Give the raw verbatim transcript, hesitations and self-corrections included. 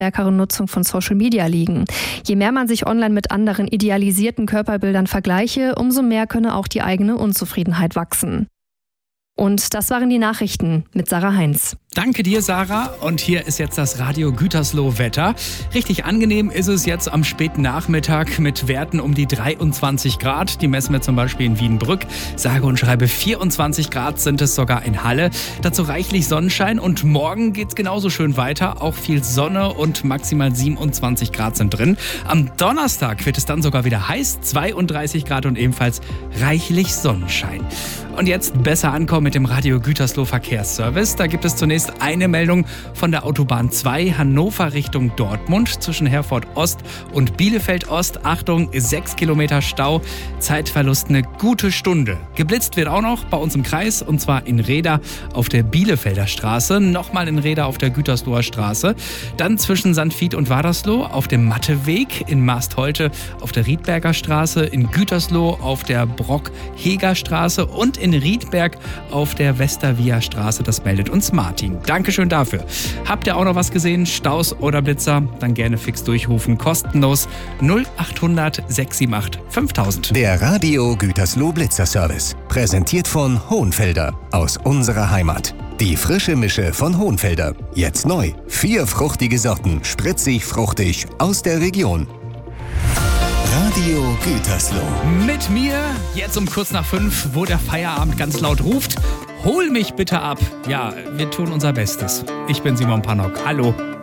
stärkeren Nutzung von Social Media liegen. Je mehr man sich online mit anderen idealisierten Körperbildern vergleiche, umso mehr könne auch die eigene Unzufriedenheit wachsen. Und das waren die Nachrichten mit Sarah Heinz. Danke dir, Sarah. Und hier ist jetzt das Radio Gütersloh Wetter. Richtig angenehm ist es jetzt am späten Nachmittag mit Werten um die dreiundzwanzig Grad. Die messen wir zum Beispiel in Wiedenbrück. Sage und schreibe vierundzwanzig Grad sind es sogar in Halle. Dazu reichlich Sonnenschein und morgen geht's genauso schön weiter. Auch viel Sonne und maximal siebenundzwanzig Grad sind drin. Am Donnerstag wird es dann sogar wieder heiß, zweiunddreißig Grad und ebenfalls reichlich Sonnenschein. Und jetzt besser ankommen mit dem Radio Gütersloh Verkehrsservice. Da gibt es zunächst eine Meldung von der Autobahn zwei Hannover Richtung Dortmund zwischen Herford Ost und Bielefeld Ost. Achtung, sechs Kilometer Stau, Zeitverlust eine gute Stunde. Geblitzt wird auch noch bei uns im Kreis und zwar in Reda auf der Bielefelder Straße, nochmal in Reda auf der Gütersloher Straße, dann zwischen Sandvied und Wadersloh auf dem Matteweg, in Marstholte auf der Riedberger Straße, in Gütersloh auf der Brock-Heger Straße und in Riedberg auf der Westervia Straße. Das meldet uns Martin. Dankeschön dafür. Habt ihr auch noch was gesehen? Staus oder Blitzer? Dann gerne fix durchrufen. Kostenlos null achthundert sechs sieben acht fünftausend. Der Radio Gütersloh Blitzer Service. Präsentiert von Hohenfelder aus unserer Heimat. Die frische Mische von Hohenfelder. Jetzt neu. Vier fruchtige Sorten. Spritzig, fruchtig aus der Region. Radio Gütersloh. Mit mir, jetzt um kurz nach fünf, wo der Feierabend ganz laut ruft. Hol mich bitte ab. Ja, wir tun unser Bestes. Ich bin Simon Pannock. Hallo.